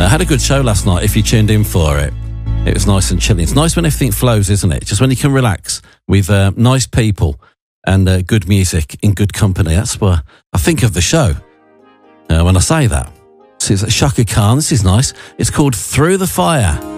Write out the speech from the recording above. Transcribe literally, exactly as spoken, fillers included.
I had a good show last night, if you tuned in for it. It was nice and chilling. It's nice when everything flows, isn't it? Just when you can relax with uh, nice people and uh, good music in good company. That's what I think of the show uh, when I say that. This is Shaka Khan. This is nice. It's called Through the Fire.